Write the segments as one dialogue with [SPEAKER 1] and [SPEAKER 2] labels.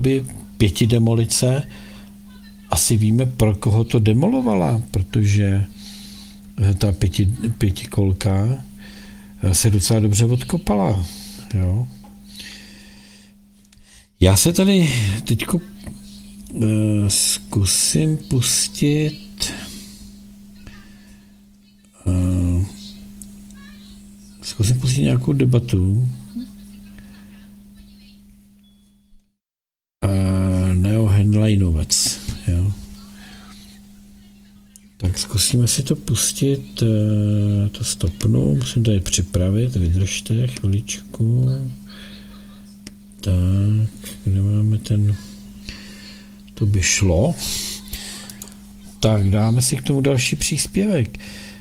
[SPEAKER 1] by 5 demolice, asi víme, pro koho to demolovala, protože ta pětikolka se docela dobře odkopala. Jo. Já se tady teďko zkusím pustit nějakou debatu. Neo Henleinovec. Jo. Tak zkusíme si to pustit, to stopnu, musím tady připravit, vydržte chviličku. Tak, kde máme ten, to by šlo. Tak dáme si k tomu další příspěvek,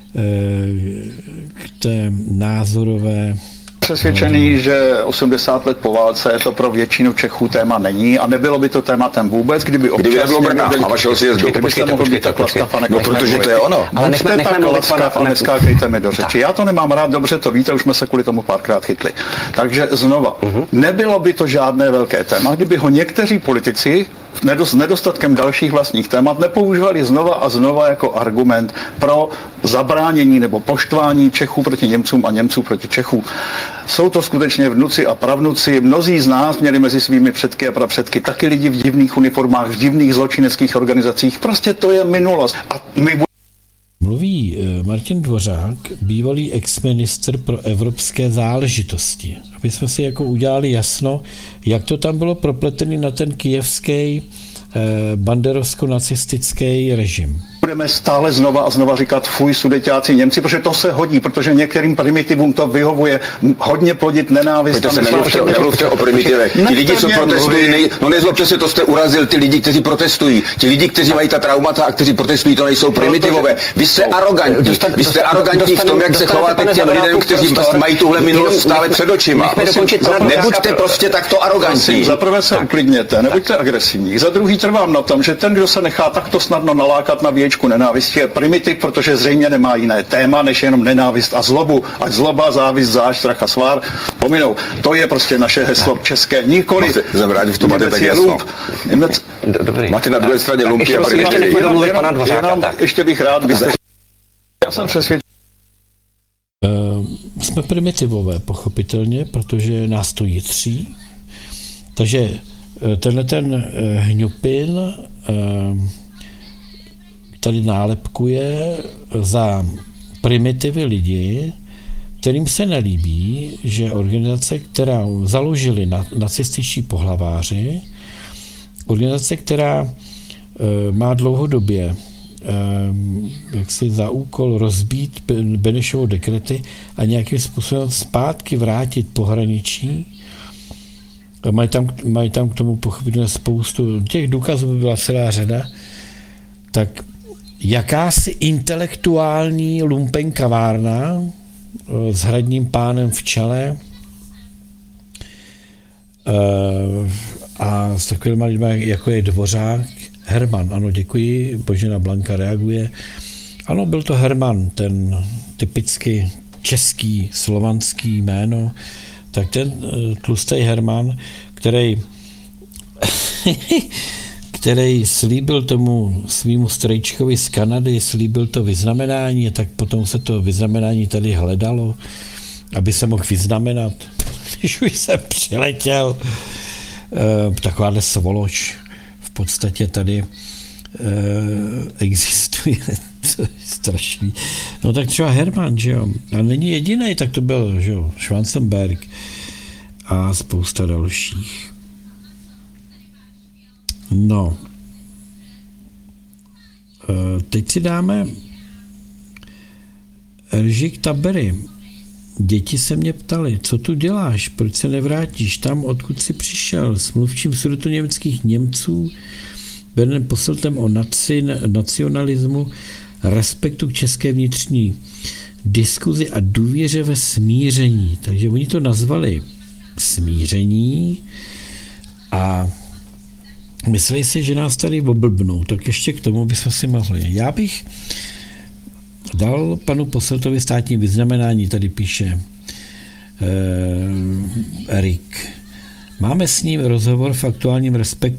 [SPEAKER 1] k té názorové.
[SPEAKER 2] Přesvědčený, že 80 let po válce to pro většinu Čechů téma není a nebylo by to tématem vůbec, kdyby
[SPEAKER 3] nebylo Brna a vašeho sjezdu. No, protože to je ono.
[SPEAKER 2] Ale nechme tak a neskákejte mi do řeči. Já to nemám rád, dobře to víte, už jsme se kvůli tomu párkrát chytli. Takže znova, nebylo by to žádné velké téma, kdyby ho někteří politici s nedostatkem dalších vlastních témat nepoužívali znova a znova jako argument pro zabránění nebo poštvání Čechů proti Němcům a Němců proti Čechům. Jsou to skutečně vnuci a pravnuci. Mnozí z nás měli mezi svými předky a prapředky taky lidi v divných uniformách, v divných zločineckých organizacích. Prostě to je minulost. A my...
[SPEAKER 1] Mluví Martin Dvořák, bývalý ex-ministr pro evropské záležitosti. Aby jsme si jako udělali jasno, jak to tam bylo propletený na ten kyjevský banderovsko-nacistický režim.
[SPEAKER 2] Budeme stále znova a znova říkat fuj sudeťáci Němci, protože to se hodí, protože některým primitivům to vyhovuje hodně plodit nenávist.
[SPEAKER 3] To se nemluvte o primitivech. Ti lidi, co protestují, no nezlobte se, to jste urazil ty lidi, kteří protestují. Ti lidi, kteří mají ta traumata a kteří protestují, to nejsou primitivové. Vy jste arrogantní. Vy jste arrogantní v tom, jak se chováte k těm lidem, kteří mají tuhle minulost stále před očima. Nebuďte prostě takto arrogantní.
[SPEAKER 2] Za prvé se uklidněte, nebuďte agresivní. Za druhý trvám na tom, že ten, kdo se nechá takto snadno nalákat na věčku nenávisti, je primitiv, protože zřejmě nemá jiné téma, než jenom nenávist a zlobu. Ať zloba, závist, zášť, strach a svár pominou. To je prostě naše heslo české. Nikoli.
[SPEAKER 3] Jsem rád, že v tom máte tak jasno. Máte na druhé straně lumpy a primitivy.
[SPEAKER 2] Ještě bych rád, já jsem přesvědčen.
[SPEAKER 1] Jsme primitivové, pochopitelně, protože nás to jitří. Takže tenhle ten hňupin tady nálepkuje za primitivy lidi, kterým se nelíbí, že organizace, která založili nacističtí pohlaváři, organizace, která má dlouhodobě jaksi za úkol rozbít Benešovo dekrety a nějakým způsobem zpátky vrátit pohraničí. Mají tam k tomu pochopitelně spoustu, těch důkazů by byla celá řada, tak jakási intelektuální lumpenkavárna s hradním pánem v čele a s takovými lidmi, jako je Dvořák, Herman, ano, děkuji, Božena Blanka reaguje. Ano, byl to Herman, ten typicky český, slovanský jméno, tak ten tlustý Herman, který slíbil tomu svýmu strejčkovi z Kanady, slíbil to vyznamenání, tak potom se to vyznamenání tady hledalo, aby se mohl vyznamenat. Když už jsem přiletěl, takováhle svoloč v podstatě tady existuje, to je strašný. No tak třeba Herman, že jo, a není jediný, tak to byl, že jo, Schwarzenberg a spousta dalších. No. Teď si dáme Eržik Tabery. Děti se mě ptali, co tu děláš, proč se nevrátíš tam, odkud jsi přišel, s mluvčím sudetoněmeckých Němců, vedeným poselem o nacionalismu, respektu k české vnitřní diskuzi a důvěře ve smíření. Takže oni to nazvali smíření a mysleli si, že nás tady oblbnou, tak ještě k tomu bychom si mohli. Já bych dal panu poseltovi státní vyznamenání, tady píše Erik. Máme s ním rozhovor v aktuálním Respektu